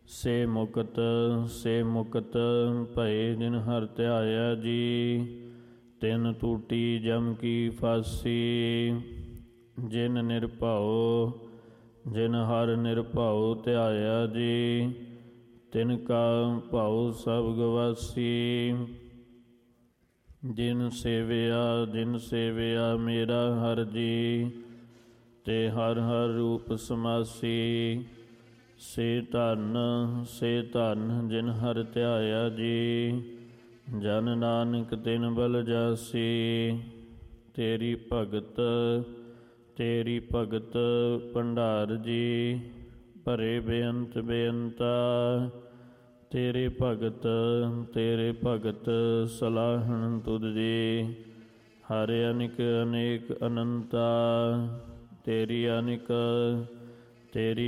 ਸੇ ਮੁਕਤ ਭਏ ਜਿਨ ਹਰਿ ਧਿਆਇਆ ਜੀ। ਤਿਨ ਟੂਟੀ ਜਮ ਕੀ ਫਾਸੀ, ਜਿਨ ਨਿਰਭਉ ਜਿਨ ਹਰਿ ਨਿਰਭਉ ਧਿਆਇਆ ਜੀ। ਤਿਨ ਕਾ ਭਉ ਸਭ ਗਵਾਸੀ, ਜਿਨ ਸੇਵਿਆ ਮੇਰਾ ਹਰਿ ਜੀ। ਤੇ ਹਰਿ ਹਰਿ ਰੂਪ ਸਮਾਸੀ, ਸੇ ਧਨ ਜਿਨ ਹਰਿ ਧਿਆਇਆ ਜੀ। ਜਨ ਨਾਨਕ ਤਿਨ ਬਲ ਜਾਸੀ, ਤੇਰੀ ਭਗਤ ਭੰਡਾਰ ਜੀ। ਭਰੇ ਬੇਅੰਤ ਬੇਅੰਤਾ, ਤੇਰੇ ਭਗਤ ਸਲਾਹਣ ਤੁਧ ਜੀ। ਹਰਿ ਅਨੇਕ ਅਨੇਕ ਅਨੰਤਾ, ਤੇਰੀ